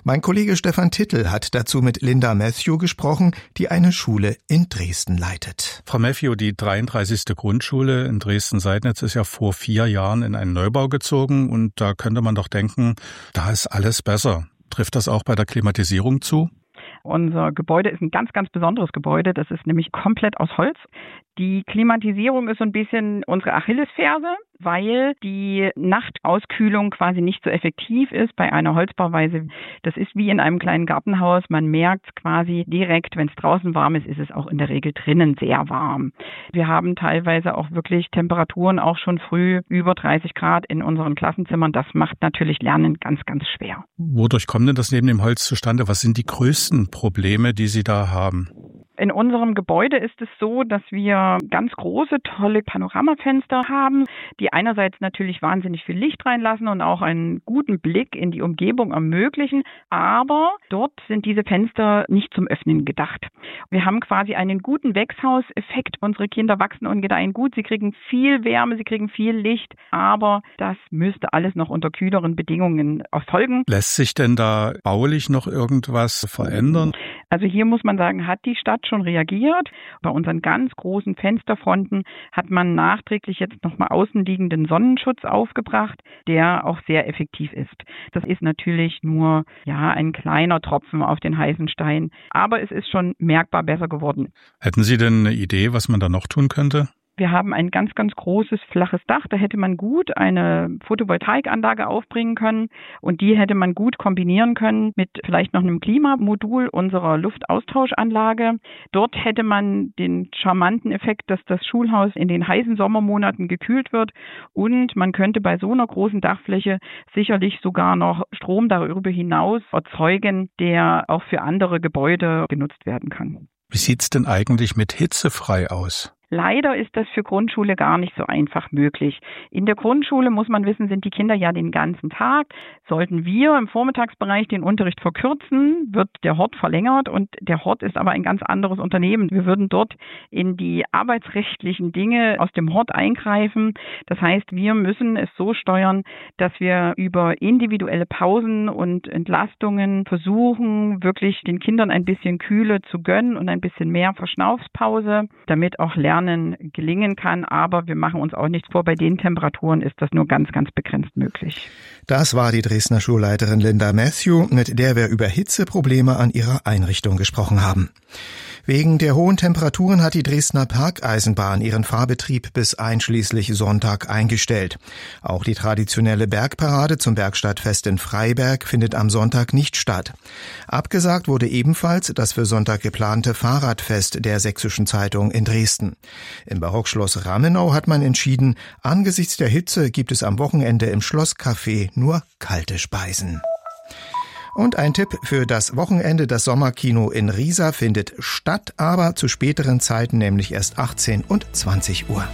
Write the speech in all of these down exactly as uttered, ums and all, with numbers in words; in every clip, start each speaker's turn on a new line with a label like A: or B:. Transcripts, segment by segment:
A: Mein Kollege Stefan Tittel hat dazu mit Linda Matthew gesprochen, die eine Schule in Dresden leitet.
B: Frau Matthew, die dreiunddreißigste Grundschule in Dresden-Seidnitz ist ja vor vier Jahren in einen Neubau gezogen und da könnte man doch denken, da ist alles besser. Trifft das auch bei der Klimatisierung zu?
C: Unser Gebäude ist ein ganz, ganz besonderes Gebäude. Das ist nämlich komplett aus Holz. Die Klimatisierung ist so ein bisschen unsere Achillesferse, weil die Nachtauskühlung quasi nicht so effektiv ist bei einer Holzbauweise. Das ist wie in einem kleinen Gartenhaus. Man merkt quasi direkt, wenn es draußen warm ist, ist es auch in der Regel drinnen sehr warm. Wir haben teilweise auch wirklich Temperaturen auch schon früh über dreißig Grad in unseren Klassenzimmern. Das macht natürlich Lernen ganz, ganz schwer.
B: Wodurch kommt denn das neben dem Holz zustande? Was sind die größten Probleme, die Sie da haben?
C: In unserem Gebäude ist es so, dass wir ganz große, tolle Panoramafenster haben, die einerseits natürlich wahnsinnig viel Licht reinlassen und auch einen guten Blick in die Umgebung ermöglichen, aber dort sind diese Fenster nicht zum Öffnen gedacht. Wir haben quasi einen guten Wächshauseffekt. Unsere Kinder wachsen und gedeihen gut, sie kriegen viel Wärme, sie kriegen viel Licht, aber das müsste alles noch unter kühleren Bedingungen erfolgen.
B: Lässt sich denn da baulich noch irgendwas verändern?
C: Also hier muss man sagen, hat die Stadt schon reagiert. Bei unseren ganz großen Fensterfronten hat man nachträglich jetzt nochmal außenliegenden Sonnenschutz aufgebracht, der auch sehr effektiv ist. Das ist natürlich nur ja ein kleiner Tropfen auf den heißen Stein, aber es ist schon merkbar besser geworden.
B: Hätten Sie denn eine Idee, was man da noch tun könnte?
C: Wir haben ein ganz, ganz großes, flaches Dach. Da hätte man gut eine Photovoltaikanlage aufbringen können und die hätte man gut kombinieren können mit vielleicht noch einem Klimamodul unserer Luftaustauschanlage. Dort hätte man den charmanten Effekt, dass das Schulhaus in den heißen Sommermonaten gekühlt wird und man könnte bei so einer großen Dachfläche sicherlich sogar noch Strom darüber hinaus erzeugen, der auch für andere Gebäude genutzt werden kann.
B: Wie sieht's denn eigentlich mit hitzefrei aus?
C: Leider ist das für Grundschule gar nicht so einfach möglich. In der Grundschule, muss man wissen, sind die Kinder ja den ganzen Tag. Sollten wir im Vormittagsbereich den Unterricht verkürzen, wird der Hort verlängert und der Hort ist aber ein ganz anderes Unternehmen. Wir würden dort in die arbeitsrechtlichen Dinge aus dem Hort eingreifen. Das heißt, wir müssen es so steuern, dass wir über individuelle Pausen und Entlastungen versuchen, wirklich den Kindern ein bisschen Kühle zu gönnen und ein bisschen mehr Verschnaufspause, damit auch Lernen gelingen kann, aber wir machen uns auch nichts vor, bei den Temperaturen ist das nur ganz, ganz begrenzt möglich.
A: Das war die Dresdner Schulleiterin Linda Matthew, mit der wir über Hitzeprobleme an ihrer Einrichtung gesprochen haben. Wegen der hohen Temperaturen hat die Dresdner Parkeisenbahn ihren Fahrbetrieb bis einschließlich Sonntag eingestellt. Auch die traditionelle Bergparade zum Bergstadtfest in Freiberg findet am Sonntag nicht statt. Abgesagt wurde ebenfalls das für Sonntag geplante Fahrradfest der Sächsischen Zeitung in Dresden. Im Barockschloss Ramenau hat man entschieden, angesichts der Hitze gibt es am Wochenende im Schlosscafé nur kalte Speisen. Und ein Tipp für das Wochenende: Das Sommerkino in Riesa findet statt, aber zu späteren Zeiten, nämlich erst achtzehn und zwanzig Uhr.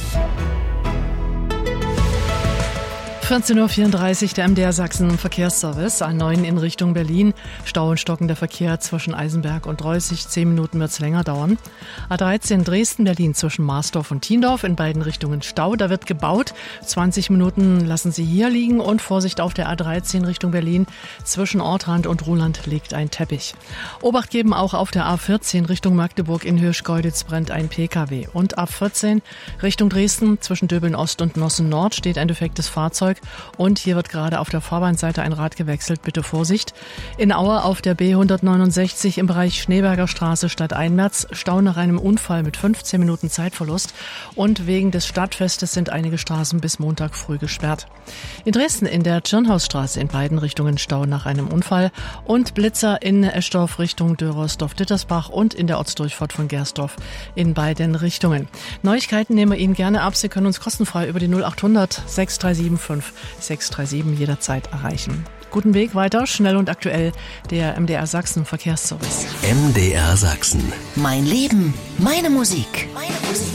D: vierzehn Uhr vierunddreißig, der M D R Sachsen Verkehrsservice, A neun in Richtung Berlin. Stau und stockender Verkehr zwischen Eisenberg und Reußig. Zehn Minuten wird es länger dauern. A dreizehn Dresden-Berlin zwischen Marsdorf und Thiendorf. In beiden Richtungen Stau. Da wird gebaut. zwanzig Minuten lassen Sie hier liegen. Und Vorsicht auf der A dreizehn Richtung Berlin. Zwischen Ortrand und Ruhland liegt ein Teppich. Obacht geben auch auf der A vierzehn Richtung Magdeburg. In Hirschgeuditz brennt ein P K W. Und A vierzehn Richtung Dresden zwischen Döbeln Ost und Nossen Nord steht ein defektes Fahrzeug. Und hier wird gerade auf der Fahrbahnseite ein Rad gewechselt. Bitte Vorsicht. In Aue auf der B hundertneunundsechzig im Bereich Schneeberger Straße Stadt Einmerz. Stau nach einem Unfall mit fünfzehn Minuten Zeitverlust. Und wegen des Stadtfestes sind einige Straßen bis Montag früh gesperrt. In Dresden in der Tschirnhausstraße in beiden Richtungen Stau nach einem Unfall. Und Blitzer in Eschdorf Richtung Dörersdorf-Dittersbach und in der Ortsdurchfahrt von Gersdorf in beiden Richtungen. Neuigkeiten nehmen wir Ihnen gerne ab. Sie können uns kostenfrei über die null acht hundert sechs drei sieben fünf sechs drei sieben jederzeit erreichen. Guten Weg weiter, schnell und aktuell, der M D R Sachsen Verkehrsservice.
E: M D R Sachsen. Mein Leben, meine Musik. Meine Musik.